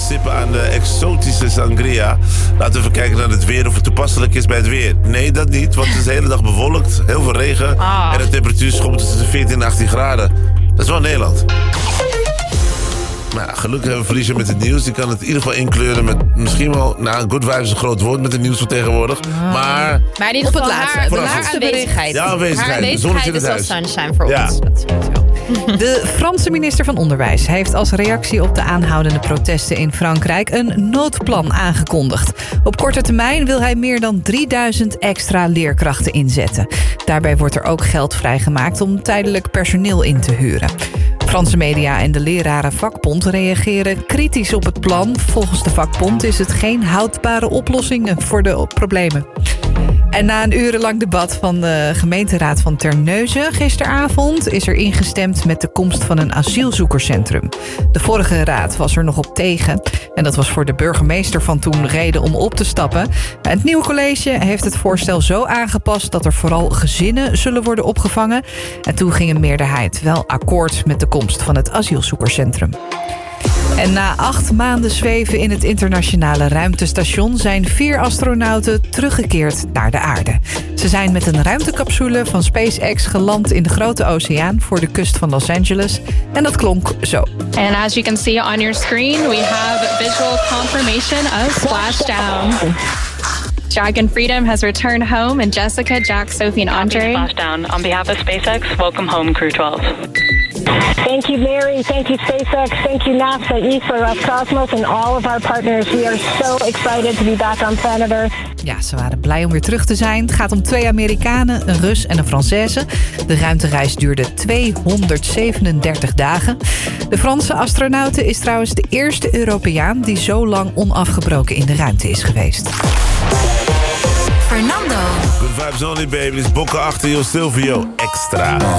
sippen aan de exotische sangria. Laten we even kijken naar het weer, of het toepasselijk is bij het weer. Nee, dat niet, want het is de hele dag bewolkt. Heel veel regen. En de temperatuur schomt tussen de 14 en 18 graden. Dat is wel Nederland. Maar ja, gelukkig hebben we Felicia met het nieuws. Die kan het in ieder geval inkleuren met misschien wel... good vibes is een groot woord met het nieuws van tegenwoordig. Maar in ieder geval de laatste berichtheid. Ja, aanwezigheid. Haar Zonnetje in het is al huis. sunshine voor ons. Dat is goed zo. De Franse minister van Onderwijs heeft als reactie op de aanhoudende protesten in Frankrijk een noodplan aangekondigd. Op korte termijn wil hij meer dan 3000 extra leerkrachten inzetten. Daarbij wordt er ook geld vrijgemaakt om tijdelijk personeel in te huren. Franse media en de lerarenvakbond reageren kritisch op het plan. Volgens de vakbond is het geen houdbare oplossing voor de problemen. En na een urenlang debat van de gemeenteraad van Terneuzen gisteravond is er ingestemd met de komst van een asielzoekerscentrum. De vorige raad was er nog op tegen. En dat was voor de burgemeester van toen reden om op te stappen. Het nieuwe college heeft het voorstel zo aangepast dat er vooral gezinnen zullen worden opgevangen. En toen ging een meerderheid wel akkoord met de komst van het asielzoekerscentrum. En na 8 maanden zweven in het internationale ruimtestation zijn 4 astronauten teruggekeerd naar de aarde. Ze zijn met een ruimtecapsule van SpaceX geland in de Grote Oceaan voor de kust van Los Angeles. En dat klonk zo. And as you can see on your screen, we have visual confirmation of splashdown. Dragon Freedom has returned home, and Jessica, Jack, Sophie, and Andre. Splashdown. On behalf of SpaceX, welcome home, Crew 12. Thank you, Mary. Thank you, SpaceX. Thank you, NASA, ESA, Roscosmos, and all of our partners. We are so excited to be back on planet Earth. Ja, ze waren blij om weer terug te zijn. Het gaat om 2 Amerikanen, een Rus en een Française. De ruimtereis duurde 237 dagen. De Franse astronaute is trouwens de eerste Europeaan die zo lang onafgebroken in de ruimte is geweest. Fernando. Good vibes only, baby. Dit is Bokken achter je, Silvio Extra.